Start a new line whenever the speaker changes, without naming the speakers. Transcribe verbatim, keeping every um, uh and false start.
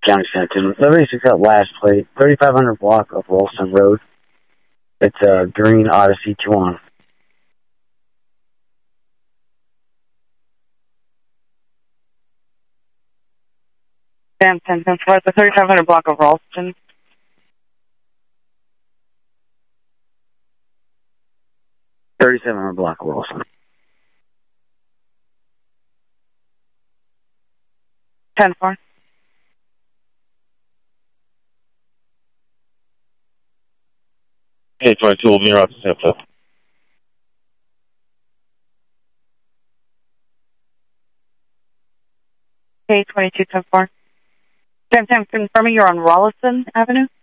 County Stanton. Liberty six out last plate, thirty-five hundred block of Ralston Road. It's a uh, green Odyssey two on.
Stanton, for the thirty-five hundred block of Ralston.
thirty-seven hundred block of Ralston.
ten four.
Hey, twenty-two, will mirror out to San Francisco.
K twenty-two ten four. Sam, Sam, confirming you're on Rollison Avenue?